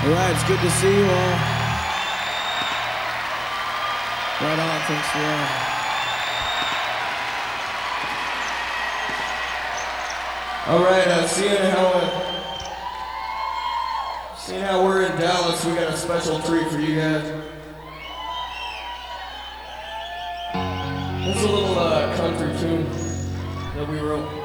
All right, it's good to see you all. Right on, thanks a lot. All right, seeing how we're in Dallas, we got a special treat for you guys. This is a little country tune that we wrote.